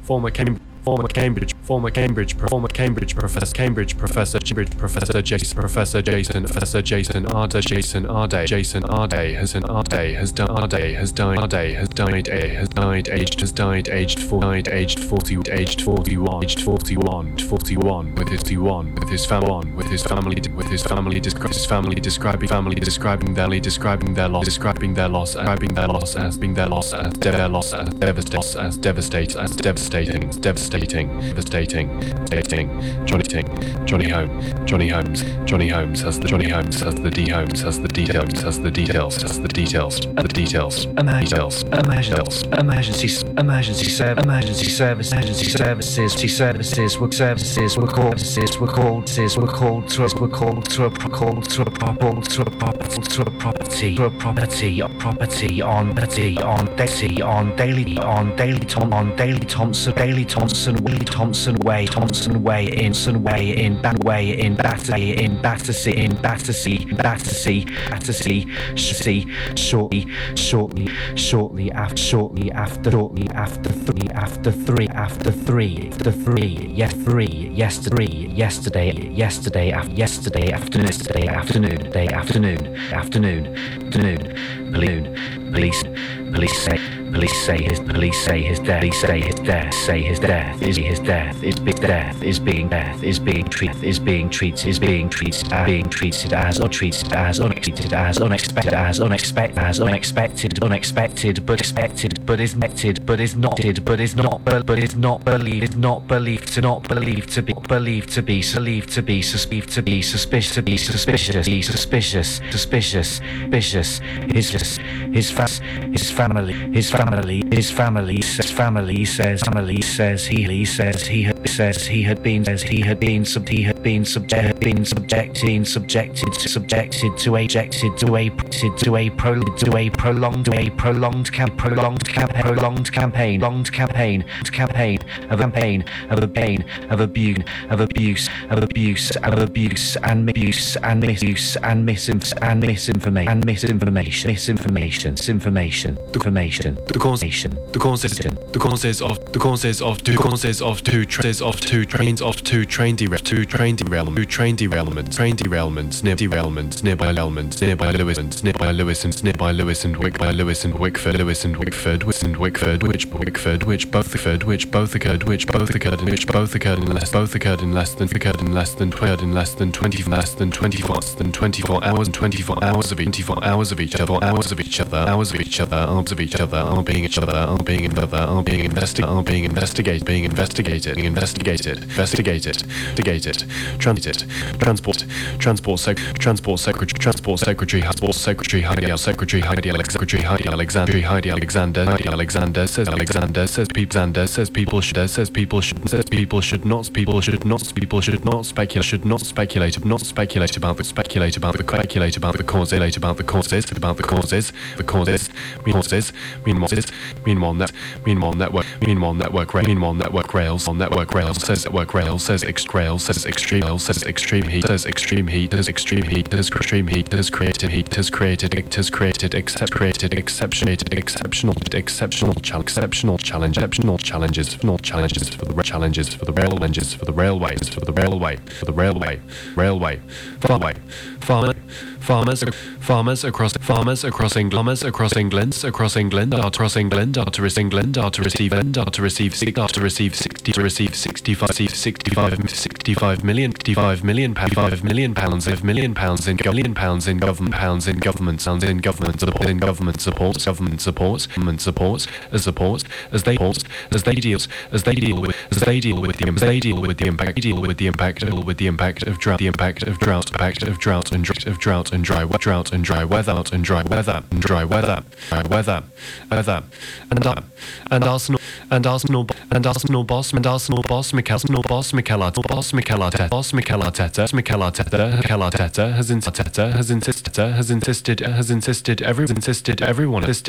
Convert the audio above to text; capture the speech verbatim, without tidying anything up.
former Cambridge. Former Cambridge, former Cambridge, former Cambridge professor, Cambridge professor, Cambridge professor Jason, Professor Jason, Professor Jason Arday, Jason Arday, Jason Arday has an Arday has died, Arday has died, Arday has died, A has died, aged has died, aged four, died, aged forty, aged forty-one, aged forty-one, forty-one with his one, with his family, with his family, with his family, describing his family, describing family, describing their describing their loss, describing their loss, describing their loss as being their loss as their loss as devastating, as devastating, as devastating, devastating. Devastating, devastating, devastating. Johnny Ting, Johnny Holmes, Johnny Holmes, Johnny Holmes has the Johnny Holmes has the D Holmes has the details, has the details, has the details, the details, details, emergencies, emergency, emergency service, emergency service, emergency services, services, work services, were called, were called, were called to, were called to a called to a property, to a property, to a property, to a property, property on property on daily on daily on daily Tom on daily Thompson, daily Thompson. Willie Thompson Way, Thompson Way, Inson Way, in Bat Way, in Battersea, in Battersea, in Battersea, Battersea, Battersea, Battersea, shortly, shortly, shortly after, shortly after, shortly after three, after three, after three, after three, yes, three, yesterday, yesterday, yesterday, after yesterday afternoon, yesterday afternoon, day afternoon, afternoon, afternoon, police, police, police say. Police say his police say his death. Police say his death. Say his death is his death is big death is being death is being treated is being treated is being treated as being treated as or treated as untreated as unexpected as unexpected as unexpected unexpected but expected but is netted but is not but is not but is not believed is not believed to not believed to be believed to be believed to be suspicious to be suspicious to be suspicious be suspicious suspicious suspicious his his fa- his family his family Family, his family says family says family says he he says he had says he had been says he had been sub he had been subject been subjected been subjected subjected to a ejected to a to a pro to a prolonged to a prolonged camp prolonged campaign prolonged campaign prolonged campaign campaign of campaign of a pain of abuse of abuse of abuse of abuse and misuse and misuse and misinf and misinformation and misinformation misinformation misinformation information. The causation, the causation, the causes of, the causes of two causes of two trains of two trains of two train derail, two train derailment, two train derailments, train derailments, near derailments, nearby elements, nearby Lewis and nearby Lewis and nearby Lewis and Wick by Lewis and Wickford, Lewis and Wickford, Lewis and Wickford, which Wickford, which both occurred, which both occurred, which both occurred, which both occurred in less, both occurred in less than occurred in less than occurred in less than twenty, less than twenty-four, less than twenty-four hours and twenty-four hours of twenty-four hours of each other, hours of each other, hours of each other, arms of each other, are being each other, are being in other, are being investigated, are being investigated, being investigated, being investigated, investigated, investigated, transit, transport, transport, sec, transport secretary, transport secretary, transport secretary, Heidi, secretary, Heidi, Alex, secretary, Heidi, Alexander, Heidi, Alexander, Heidi, Alexander says, Alexander says, people, Alexander says, people should, says, people should, says, people should not, people should not, people should not speculate, should not speculate, not speculate about the, speculate about the, speculate about the causes, about the causes, about the causes, the causes, mean causes, mean causes, meanwhile net, meanwhile network, meanwhile network, meanwhile network rails, on network rails says network rails says extreme rails says extreme rails says extreme heat says extreme heat has extreme heat has extreme heat has created heat has created it has created except created exceptionated exceptional exceptional challenge exceptional challenge exceptional challenges exceptional challenges for the challenges for the rail challenges for the railways for the railway for the railway railway farmway farmer farmers farmers across farmers across England farmers across England across England are across England are to receive England are to receive England are to receive are to receive sixty to receive sixty-five sixty-five sixty-five million sixty-five million pounds five million pounds of million pounds in million pounds in government pounds in government sounds in government support in government support government support government support as support as they support as they deal as they deal with as they deal with the as they deal with the impact deal with the impact deal with the impact of drought the impact of drought impact of drought and drought of drought and dry drought and dry weather and dry weather and dry weather dry weather weather and uh, and Arsenal and Arsenal and Arsenal boss and Arsenal boss Mikel Arsenal boss Mikel Arteta boss Mikel Arteta boss Mikel Arteta Mikel Arteta Mikel Arteta has insisted has insisted has insisted has insisted everyone insisted everyone insisted